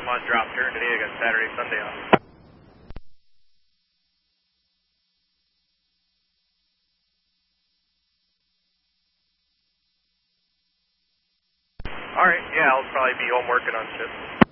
I'm on drop turn today. I got Saturday, Sunday off. Alright, yeah, I'll probably be home working on shift.